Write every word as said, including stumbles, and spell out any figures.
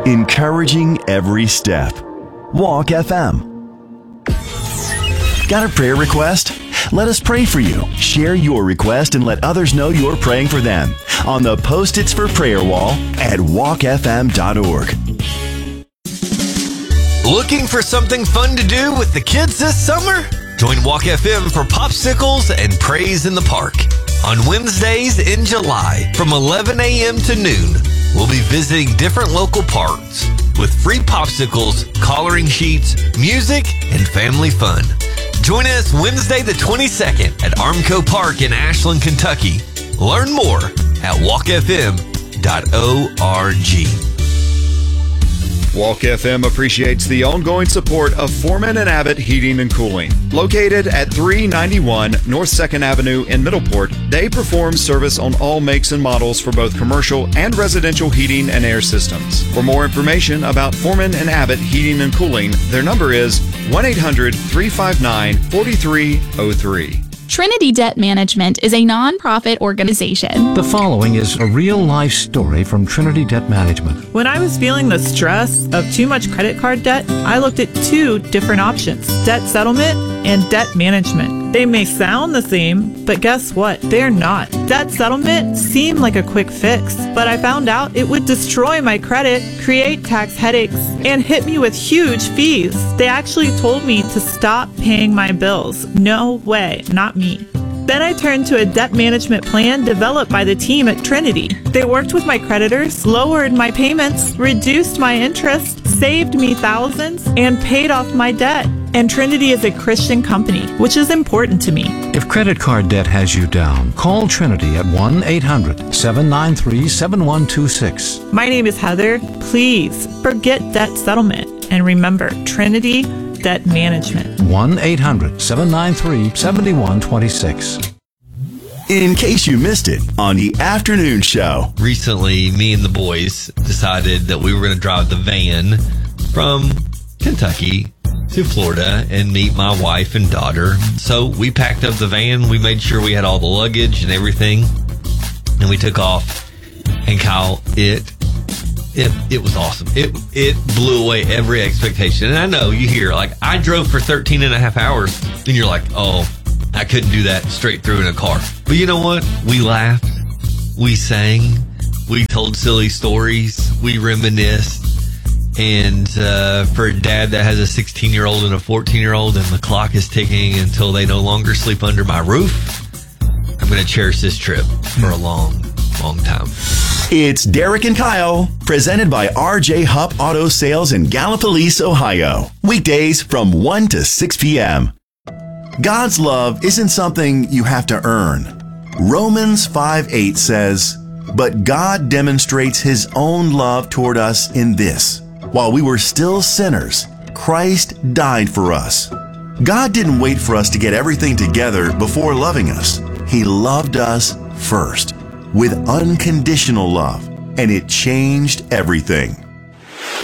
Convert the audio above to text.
encouraging every step. Walk F M. Got a prayer request? Let us pray for you. Share your request and let others know you're praying for them on the Post-its for Prayer wall at walk f m dot org. Looking for something fun to do with the kids this summer? Join Walk F M for popsicles and praise in the park. On Wednesdays in July from eleven a.m. to noon, we'll be visiting different local parks with free popsicles, coloring sheets, music, and family fun. Join us Wednesday the twenty-second at Armco Park in Ashland, Kentucky. Learn more at walk f m dot org. Walk F M appreciates the ongoing support of Foreman and Abbott Heating and Cooling. Located at three ninety-one North second Avenue in Middleport, they perform service on all makes and models for both commercial and residential heating and air systems. For more information about Foreman and Abbott Heating and Cooling, their number is one eight hundred, three five nine, four three zero three. Trinity Debt Management is a nonprofit organization. The following is a real-life story from Trinity Debt Management. When I was feeling the stress of too much credit card debt, I looked at two different options: debt settlement and debt management. They may sound the same, but guess what? They're not. Debt settlement seemed like a quick fix, but I found out it would destroy my credit, create tax headaches, and hit me with huge fees. They actually told me to stop paying my bills. No way, not me. Then I turned to a debt management plan developed by the team at Trinity. They worked with my creditors, lowered my payments, reduced my interest, saved me thousands, and paid off my debt. And Trinity is a Christian company, which is important to me. If credit card debt has you down, call Trinity at one eight hundred, seven nine three, seven one two six. My name is Heather. Please forget debt settlement and remember Trinity Debt Management. one eight hundred, seven nine three, seven one two six. In case you missed it on the afternoon show. Recently, me and the boys decided that we were going to drive the van from Kentucky to Florida and meet my wife and daughter. So we packed up the van. We made sure we had all the luggage and everything. And we took off. And Kyle, it it it was awesome. It it blew away every expectation. And I know you hear, like, I drove for thirteen and a half hours. And you're like, oh, I couldn't do that straight through in a car. But you know what? We laughed. We sang. We told silly stories. We reminisced. And uh, for a dad that has a sixteen-year-old and a fourteen-year-old and the clock is ticking until they no longer sleep under my roof, I'm going to cherish this trip for a long, long time. It's Derek and Kyle, presented by R J Hupp Auto Sales in Gallipolis, Ohio. Weekdays from one to six p.m. God's love isn't something you have to earn. Romans five eight says, "But God demonstrates His own love toward us in this. While we were still sinners, Christ died for us." God didn't wait for us to get everything together before loving us. He loved us first with unconditional love, and it changed everything.